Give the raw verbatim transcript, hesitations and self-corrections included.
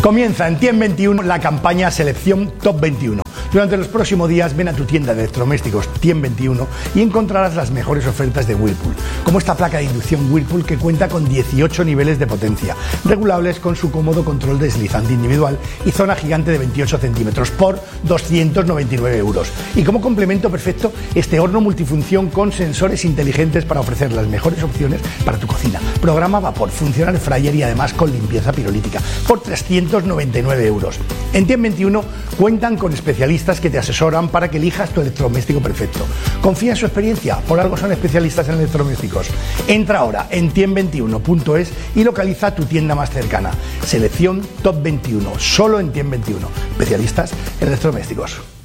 Comienza en Tiem veintiuno la campaña Selección Top veintiuno. Durante los próximos días ven a tu tienda de electrodomésticos Tiem veintiuno y encontrarás las mejores ofertas de Whirlpool, como esta placa de inducción Whirlpool que cuenta con dieciocho niveles de potencia, regulables con su cómodo control deslizante individual y zona gigante de veintiocho centímetros por doscientos noventa y nueve euros. Y como complemento perfecto, este horno multifunción con sensores inteligentes para ofrecer las mejores opciones para tu cocina. Programa vapor, funcional fryer y además con limpieza pirolítica por trescientos noventa y nueve euros. En Tiem veintiuno cuentan con especialistas que te asesoran para que elijas tu electrodoméstico perfecto. Confía en su experiencia, por algo son especialistas en electrodomésticos. Entra ahora en tiem veintiuno punto es y localiza tu tienda más cercana. Selección Top veintiuno, solo en Tiem veintiuno, especialistas en electrodomésticos.